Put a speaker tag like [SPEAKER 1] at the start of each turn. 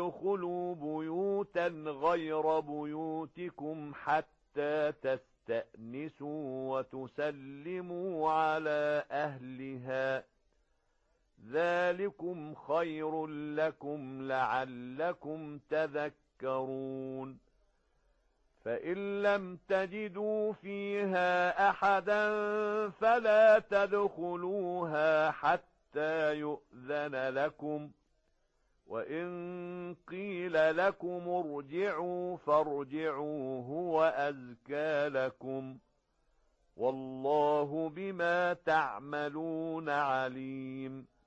[SPEAKER 1] تدخلوا بيوتا غير بيوتكم حتى تستأنسوا وتسلموا على أهلها، ذلكم خير لكم لعلكم تذكرون. فإن لم تجدوا فيها أحدا فلا تدخلوها حتى يؤذن لكم، وإن قيل لكم ارجعوا فارجعوا هو أزكى لكم، والله بما تعملون عليم.